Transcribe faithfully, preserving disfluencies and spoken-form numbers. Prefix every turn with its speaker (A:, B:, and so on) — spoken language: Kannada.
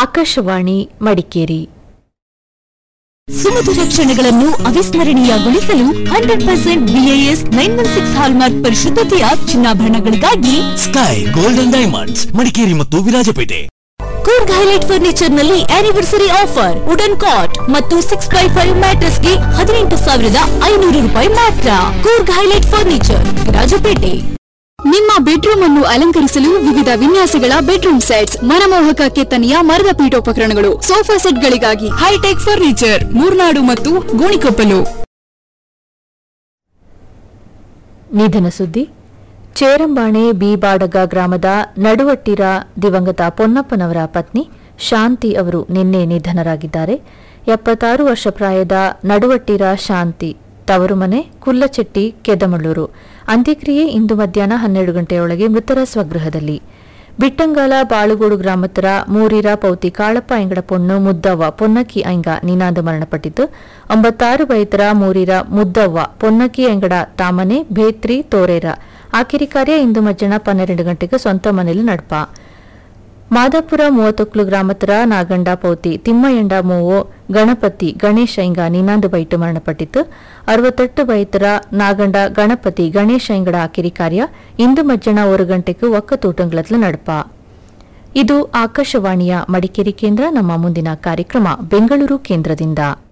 A: ಆಕಾಶವಾಣಿ ಮಡಿಕೇರಿ.
B: ಸುಮಧುರ ಕ್ಷಣಗಳನ್ನು ಅವಿಸ್ಮರಣೀಯಗೊಳಿಸಲು hundred percent BIS nine one six hallmark ಪರಿಶುದ್ಧತೆಯ ಚಿನ್ನಾಭರಣಗಳಿಗಾಗಿ
C: sky golden diamonds Madikeri ಮತ್ತು ವಿರಾಜಪೇಟೆ.
B: ಕೂರ್ಗ್ ಹೈಲೈಟ್ ಫರ್ನಿಚರ್ ನಲ್ಲಿ ಆನಿವರ್ಸರಿ ಆಫರ್ ವುಡನ್ ಕಾಟ್ ಮತ್ತು ಸಿಕ್ಸ್ ಬೈ ಫೈವ್ ಮ್ಯಾಟ್ರೆಸ್ ಗೆ ಹದಿನೆಂಟು ಸಾವಿರದ ಐನೂರು ರೂಪಾಯಿ ಮಾತ್ರ. Coorg highlight furniture Virajpet.
D: ನಿಮ್ಮ ಬೆಡ್ರೂಮ್ ಅನ್ನು ಅಲಂಕರಿಸಲು ವಿವಿಧ ವಿನ್ಯಾಸಗಳ ಬೆಡ್ರೂಮ್ ಸೆಟ್ಸ್, ಮನಮೋಹಕ ಕೆತ್ತನೆಯ ಮರದ ಪೀಠೋಪಕರಣಗಳು, ಸೋಫಾ ಸೆಟ್ಗಳಿಗಾಗಿ ಹೈಟೆಕ್ ಫರ್ನಿಚರ್, ಮೂರ್ನಾಡು ಮತ್ತು ಗೋಣಿಕೊಪ್ಪಲು.
A: ನಿಧನ ಸುದ್ದಿ. ಚೇರಂಬಾಣೆ ಬಿ ಬಾಡಗ ಗ್ರಾಮದ ನಡುವಟ್ಟಿರ ದಿವಂಗತ ಪೊನ್ನಪ್ಪನವರ ಪತ್ನಿ ಶಾಂತಿ ಅವರು ನಿನ್ನೆ ನಿಧನರಾಗಿದ್ದಾರೆ. ಎಪ್ಪತ್ತಾರು ವರ್ಷ ಪ್ರಾಯದ ನಡುವಟ್ಟಿರ ಶಾಂತಿ ತವರು ಮನೆ ಕುಲ್ಲಚೆಟ್ಟಿ, ಕೆದಮಳ್ಳೂರು. ಅಂತ್ಯಕ್ರಿಯೆ ಇಂದು ಮಧ್ಯಾಹ್ನ ಹನ್ನೆರಡು ಗಂಟೆಯೊಳಗೆ ಮೃತರ ಸ್ವಗೃಹದಲ್ಲಿ. ಬಿಟ್ಟಂಗಾಲ ಬಾಳುಗೋಡು ಗ್ರಾಮತರ ಮೂರಿರ ಪೌತಿ ಕಾಳಪ್ಪ ಎಂಗಡ ಪೊಣ್ಣು ಮುದ್ದವ್ವ ಪೊನ್ನಕ್ಕಿ ಐಂಗ ನಿನಾದ ಮರಣಪಟ್ಟಿತು. ಒಂಬತ್ತಾರು ಬೈತರ ಮೂರಿರ ಮುದ್ದವ್ವ ಪೊನ್ನಕ್ಕಿ ಎಂಗಡ ತಾಮನೆ ಭೇತ್ರಿ ತೋರೇರ. ಆಖರಿ ಕಾರ್ಯ ಇಂದು ಮಧ್ಯಾಹ್ನ ಪನ್ನೆರಡು ಗಂಟೆಗೆ ಸ್ವಂತ ಮನೆಯಲ್ಲಿ ನಡ್ಪ. ಮಾದಾಪುರ ಮೂವತ್ತೊಕ್ಲು ಗ್ರಾಮತರ ನಾಗಂಡ ಪೌತಿ ತಿಮ್ಮಯ್ಯಂಡ ಮೂವೋ ಗಣಪತಿ ಗಣೇಶ ಇಂಗ ನಿನಾಂದು ಬೈಟು ಮರಣಪಟ್ಟಿತು. ಅರವತ್ತೆಟ್ಟು ಬೈತರ ನಾಗಂಡ ಗಣಪತಿ ಗಣೇಶ ಇಂಗಡ ಆಕಿರಿ ಕಾರ್ಯ ಇಂದು ಮಧ್ಯಾಹ್ನ ಒಂದು ಗಂಟೆಗೂ ಒಕ್ಕತೂಟಂಗಳತ್ಲ ನಡಪ. ಇದು ಆಕಾಶವಾಣಿಯ ಮಡಿಕೇರಿ ಕೇಂದ್ರ. ನಮ್ಮ ಮುಂದಿನ ಕಾರ್ಯಕ್ರಮ ಬೆಂಗಳೂರು ಕೇಂದ್ರದಿಂದ.